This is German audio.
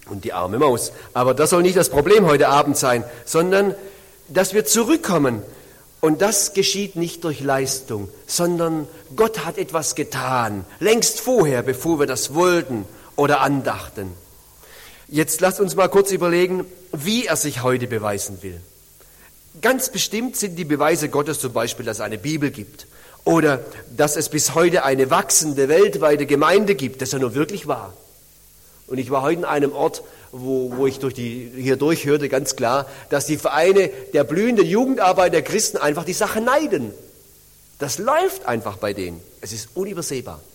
und die arme Maus. Aber das soll nicht das Problem heute Abend sein, sondern dass wir zurückkommen. Und das geschieht nicht durch Leistung, sondern Gott hat etwas getan, längst vorher, bevor wir das wollten oder andachten. Jetzt lasst uns mal kurz überlegen, wie er sich heute beweisen will. Ganz bestimmt sind die Beweise Gottes zum Beispiel, dass es eine Bibel gibt oder dass es bis heute eine wachsende weltweite Gemeinde gibt. Das ist ja nur wirklich wahr. Und ich war heute in einem Ort, wo ich hier durchhörte, ganz klar, dass die Vereine der blühenden Jugendarbeit der Christen einfach die Sache neiden. Das läuft einfach bei denen. Es ist unübersehbar.